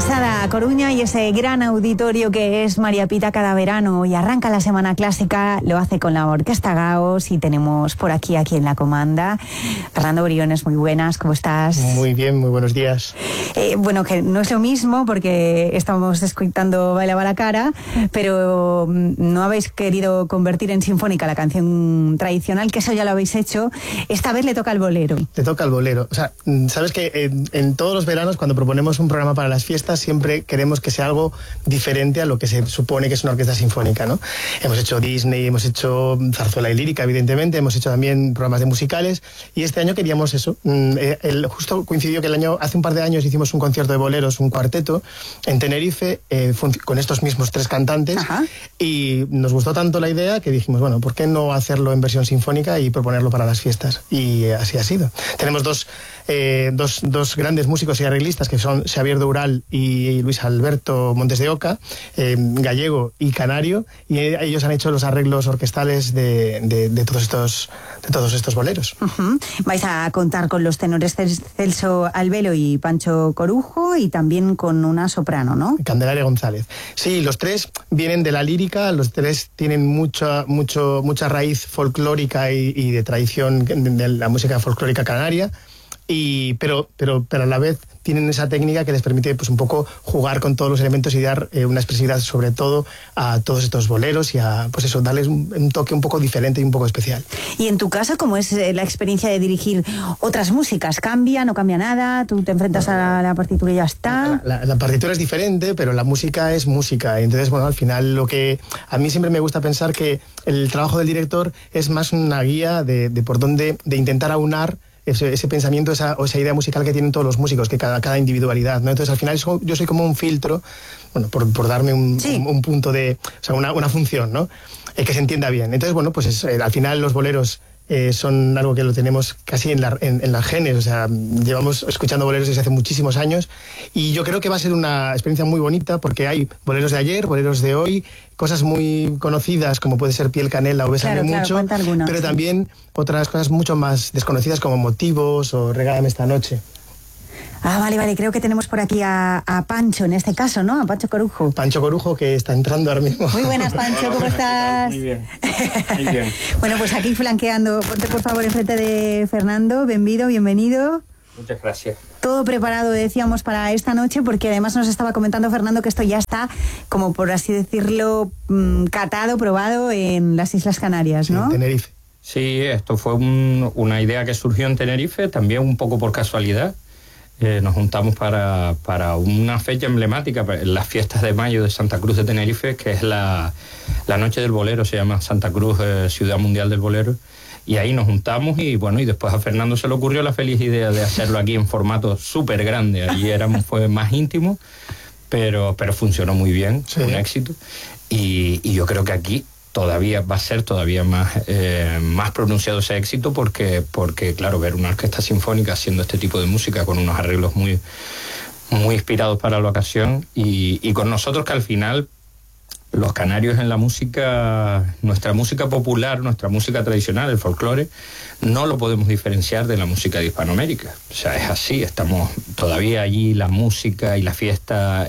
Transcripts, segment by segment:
Sada Coruña y ese gran auditorio que es María Pita cada verano, y arranca la Semana Clásica, lo hace con la Orquesta Gauss y tenemos por aquí en la comanda Fernando Briones. Muy buenas, ¿cómo estás? Muy bien, muy buenos días. Bueno, que no es lo mismo porque estamos escuchando Bailaba la cara, pero no habéis querido convertir en sinfónica la canción tradicional, que eso ya lo habéis hecho. Esta vez le toca al bolero. Le toca al bolero. O sea, sabes que en todos los veranos, cuando proponemos un programa para las fiestas, siempre queremos que sea algo diferente a lo que se supone que es una orquesta sinfónica, ¿no? Hemos hecho Disney, hemos hecho zarzuela y lírica, evidentemente, hemos hecho también programas de musicales, y este año queríamos eso. Justo coincidió que hace un par de años hicimos un concierto de boleros, un cuarteto, en Tenerife, con estos mismos tres cantantes. Ajá. Y nos gustó tanto la idea que dijimos, bueno, ¿por qué no hacerlo en versión sinfónica y proponerlo para las fiestas? Y así ha sido. Tenemos dos grandes músicos y arreglistas, que son Xavier Doural y Luis Alberto Montes de Oca, gallego y canario, y ellos han hecho los arreglos orquestales de todos estos boleros. Uh-huh. Vais a contar con los tenores Celso Albelo y Pancho Corujo, y también con una soprano, ¿no? Candelaria González. Sí, los tres vienen de la lírica, los tres tienen mucha raíz folclórica y de tradición de la música folclórica canaria. Pero a la vez tienen esa técnica que les permite pues un poco jugar con todos los elementos y dar una expresividad sobre todo a todos estos boleros y a pues eso, darles un toque un poco diferente y un poco especial. Y en tu caso, ¿cómo es la experiencia de dirigir otras músicas? ¿Cambia, no cambia nada? ¿Tú te enfrentas a la partitura y ya está? La partitura es diferente, pero la música es música. Entonces, bueno, al final lo que a mí siempre me gusta pensar que el trabajo del director es más una guía de por dónde, de intentar aunar ese pensamiento, esa idea musical que tienen todos los músicos, que cada individualidad, ¿no? Entonces al final yo soy como un filtro, bueno, por darme un punto de, o sea, una función, ¿no? Que se entienda bien. Entonces, bueno, pues al final los boleros son algo que lo tenemos casi en las genes, o sea, llevamos escuchando boleros desde hace muchísimos años, y yo creo que va a ser una experiencia muy bonita porque hay boleros de ayer, boleros de hoy, cosas muy conocidas como puede ser Piel Canela o Bésame Mucho, pero también otras cosas mucho más desconocidas como Motivos o Regálame esta noche. Ah, vale, creo que tenemos por aquí a Pancho en este caso, ¿no? A Pancho Corujo. Pancho Corujo, que está entrando ahora mismo. Muy buenas, Pancho, ¿cómo estás? Muy bien. Bueno, pues aquí flanqueando, ponte por favor enfrente de Fernando. Bienvenido. Muchas gracias. Todo preparado, decíamos, para esta noche, porque además nos estaba comentando Fernando que esto ya está, como por así decirlo, catado, probado en las Islas Canarias, ¿no? Sí, en Tenerife. Sí, esto fue una idea que surgió en Tenerife, también un poco por casualidad. Nos juntamos para una fecha emblemática, las fiestas de mayo de Santa Cruz de Tenerife, que es la noche del bolero, se llama Santa Cruz, Ciudad Mundial del Bolero, y ahí nos juntamos y bueno, y después a Fernando se le ocurrió la feliz idea de hacerlo aquí en formato súper grande. Allí fue más íntimo, pero funcionó muy bien, sí. Un éxito, y yo creo que aquí todavía va a ser todavía más pronunciado ese éxito porque claro, ver una orquesta sinfónica haciendo este tipo de música con unos arreglos muy, muy inspirados para la ocasión y con nosotros, que al final los canarios en la música, nuestra música popular, nuestra música tradicional, el folclore, no lo podemos diferenciar de la música de Hispanoamérica. O sea, es así, estamos todavía allí, la música y la fiesta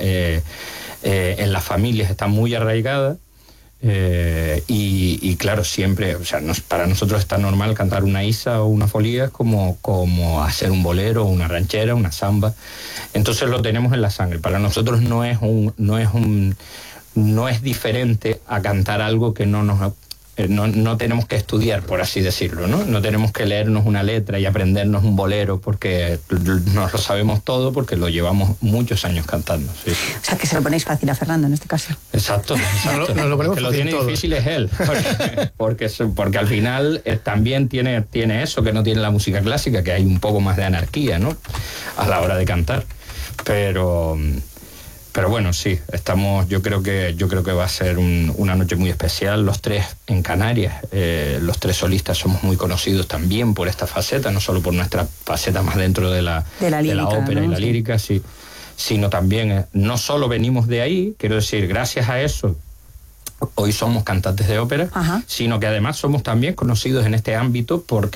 en las familias está muy arraigada. Y claro, siempre, o sea, para nosotros está normal cantar una isa o una folía como hacer un bolero, una ranchera, una samba. Entonces lo tenemos en la sangre. Para nosotros no es diferente a cantar algo que no tenemos que estudiar, por así decirlo, ¿no? No tenemos que leernos una letra y aprendernos un bolero porque nos lo sabemos todo, porque lo llevamos muchos años cantando. Sí. O sea, que se lo ponéis fácil a Fernando en este caso. Exacto. Lo que lo tiene todos. Difícil es él, porque al final también tiene eso que no tiene la música clásica, que hay un poco más de anarquía, ¿no? A la hora de cantar. Pero bueno, sí, yo creo que va a ser una noche muy especial. Los tres en Canarias, los tres solistas somos muy conocidos también por esta faceta, no solo por nuestra faceta más dentro de la ópera, ¿no? Y la lírica, sí, sino también, no solo venimos de ahí, quiero decir, gracias a eso, hoy somos cantantes de ópera, ajá, sino que además somos también conocidos en este ámbito porque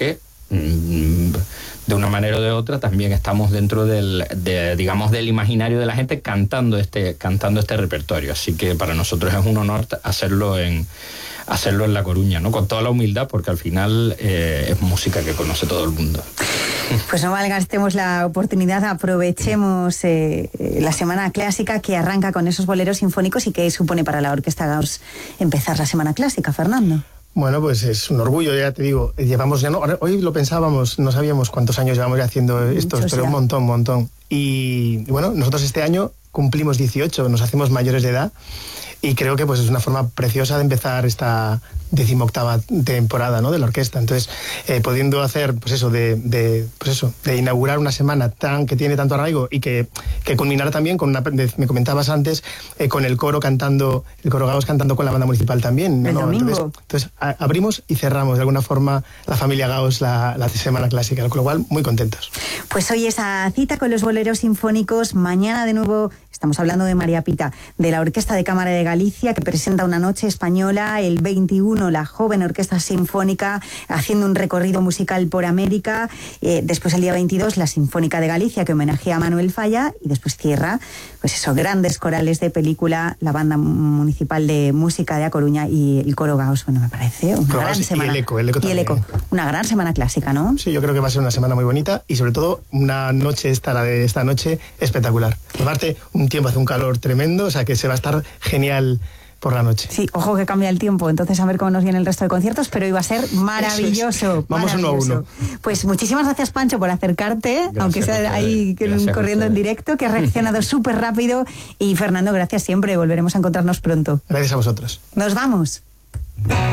de una manera o de otra también estamos dentro del imaginario de la gente cantando este repertorio. Así que para nosotros es un honor hacerlo en La Coruña, ¿no? Con toda la humildad, porque al final es música que conoce todo el mundo. Pues no malgastemos la oportunidad, aprovechemos la Semana Clásica que arranca con esos boleros sinfónicos. ¿Y qué supone para la Orquesta Gauss empezar la Semana Clásica, Fernando? Bueno, pues es un orgullo, ya te digo. Llevamos hoy lo pensábamos, no sabíamos cuántos años llevamos ya haciendo esto, pero un montón. Y bueno, nosotros este año cumplimos 18, nos hacemos mayores de edad, y creo que pues es una forma preciosa de empezar esta 18ª temporada, ¿no?, de la orquesta. Entonces, pudiendo hacer de inaugurar una semana que tiene tanto arraigo y que culminará también con me comentabas antes, con el coro Gauss cantando con la banda municipal también, el domingo. Entonces abrimos y cerramos de alguna forma la familia Gauss la Semana Clásica, con lo cual muy contentos. Pues hoy esa cita con los boleros sinfónicos, mañana de nuevo estamos hablando de María Pita, de la Orquesta de Cámara de Galicia, que presenta una noche española, el 21 la joven Orquesta Sinfónica haciendo un recorrido musical por América, después el día 22 la Sinfónica de Galicia, que homenajea a Manuel Falla, y después cierra grandes corales de película, la Banda Municipal de Música de A Coruña y el Coro Gauss. Bueno, me parece una gran semana. Y el eco, una gran semana clásica, ¿no? Sí, yo creo que va a ser una semana muy bonita, y sobre todo una noche la de esta noche espectacular. Aparte, un tiempo, hace un calor tremendo, o sea que se va a estar genial por la noche. Sí, ojo que cambia el tiempo, entonces a ver cómo nos viene el resto de conciertos, pero iba a ser maravilloso. Vamos uno a uno. Pues muchísimas gracias, Pancho, por acercarte, gracias, aunque sea ahí corriendo en directo, que has reaccionado súper rápido. Y Fernando, gracias siempre, volveremos a encontrarnos pronto. Gracias a vosotros. Nos vamos.